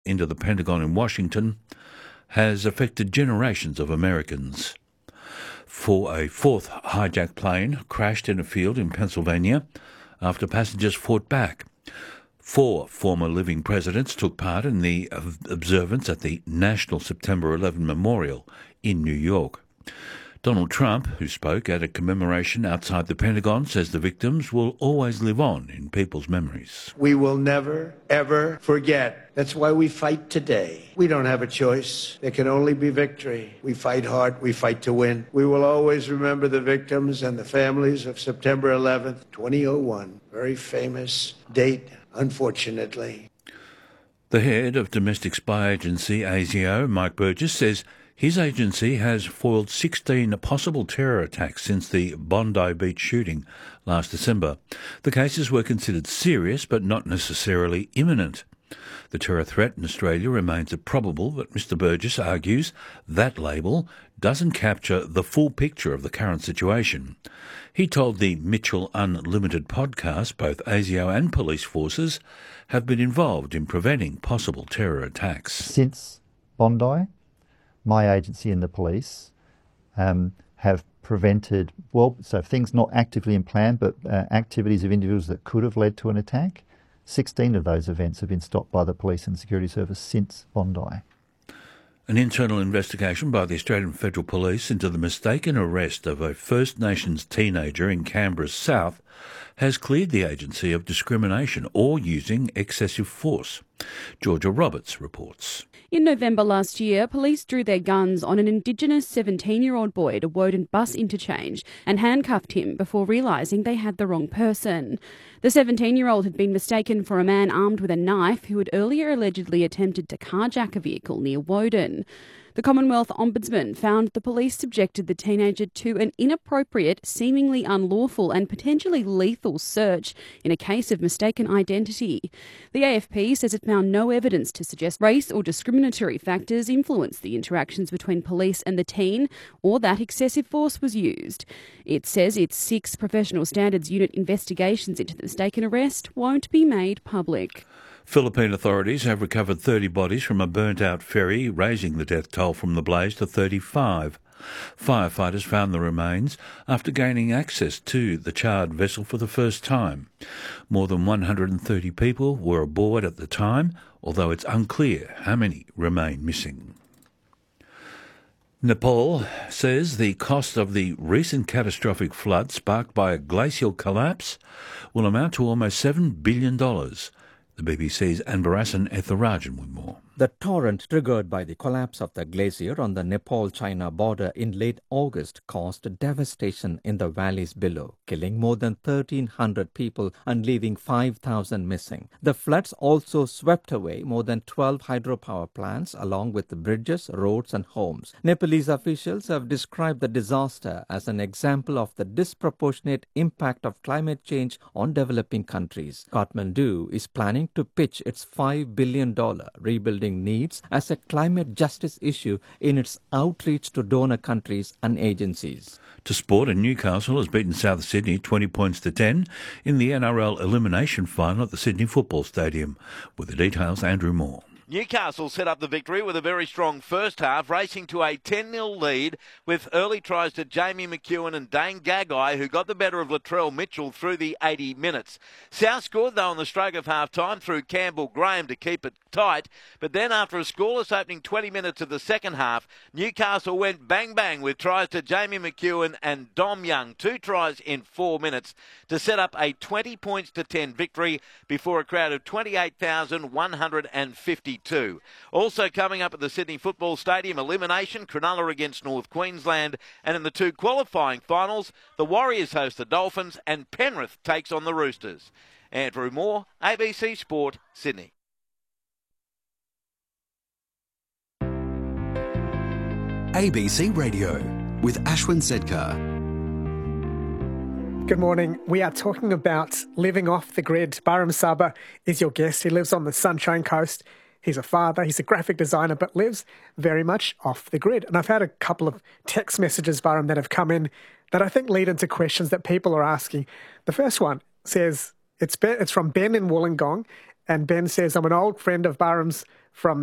into the Pentagon in Washington has affected generations of Americans. A fourth hijacked plane crashed in a field in Pennsylvania after passengers fought back. 4 former living presidents took part in the observance at the National September 11 Memorial in New York. Donald Trump, who spoke at a commemoration outside the Pentagon, says the victims will always live on in people's memories. We will never, ever forget. That's why we fight today. We don't have a choice. There can only be victory. We fight hard. We fight to win. We will always remember the victims and the families of September 11th, 2001. Very famous date, unfortunately. The head of domestic spy agency ASIO, Mike Burgess, says his agency has foiled 16 possible terror attacks since the Bondi Beach shooting last December. The cases were considered serious but not necessarily imminent. The terror threat in Australia remains improbable, but Mr Burgess argues that label doesn't capture the full picture of the current situation. He told the Mitchell Unlimited podcast both ASIO and police forces have been involved in preventing possible terror attacks. Since Bondi, my agency and the police have prevented, so things not actively in plan, but activities of individuals that could have led to an attack. 16 of those events have been stopped by the police and security service since Bondi. An internal investigation by the Australian Federal Police into the mistaken arrest of a First Nations teenager in Canberra's south has cleared the agency of discrimination or using excessive force. Georgia Roberts reports. In November last year, police drew their guns on an Indigenous 17-year-old boy at a Woden bus interchange and handcuffed him before realising they had the wrong person. The 17-year-old had been mistaken for a man armed with a knife who had earlier allegedly attempted to carjack a vehicle near Woden. The Commonwealth Ombudsman found the police subjected the teenager to an inappropriate, seemingly unlawful and potentially lethal search in a case of mistaken identity. The AFP says it found no evidence to suggest race or discriminatory factors influenced the interactions between police and the teen or that excessive force was used. It says its 6 Professional Standards Unit investigations into the mistaken arrest won't be made public. Philippine authorities have recovered 30 bodies from a burnt-out ferry, raising the death toll from the blaze to 35. Firefighters found the remains after gaining access to the charred vessel for the first time. More than 130 people were aboard at the time, although it's unclear how many remain missing. Nepal says the cost of the recent catastrophic flood sparked by a glacial collapse will amount to almost $7 billion. The BBC's Anbarasan Etharajan with more. The torrent triggered by the collapse of the glacier on the Nepal-China border in late August caused devastation in the valleys below, killing more than 1,300 people and leaving 5,000 missing. The floods also swept away more than 12 hydropower plants along with the bridges, roads and homes. Nepalese officials have described the disaster as an example of the disproportionate impact of climate change on developing countries. Kathmandu is planning to pitch its $5 billion rebuilding needs as a climate justice issue in its outreach to donor countries and agencies. To sport, and Newcastle has beaten South Sydney 20 points to 10 in the NRL elimination final at the Sydney Football Stadium. With the details, Andrew Moore. Newcastle set up the victory with a very strong first half, racing to a 10-0 lead with early tries to Jamie McEwen and Dane Gagai, who got the better of Latrell Mitchell through the 80 minutes. South scored, though, on the stroke of half-time through Campbell Graham to keep it tight, but then after a scoreless opening 20 minutes of the second half, Newcastle went bang-bang with tries to Jamie McEwen and Dom Young, 2 tries in 4 minutes, to set up a 20 points to 10 victory before a crowd of 28,152. Also coming up at the Sydney Football Stadium, elimination, Cronulla against North Queensland, and in the 2 qualifying finals, the Warriors host the Dolphins and Penrith takes on the Roosters. Andrew Moore, ABC Sport, Sydney. ABC Radio with Ashwin Sedkar. Good morning. We are talking about living off the grid. Baram Saba is your guest. He lives on the Sunshine Coast. He's a father, he's a graphic designer, but lives very much off the grid. And I've had a couple of text messages, Baram, that have come in that I think lead into questions that people are asking. The first one says, it's from Ben in Wollongong, and Ben says, I'm an old friend of Baram's from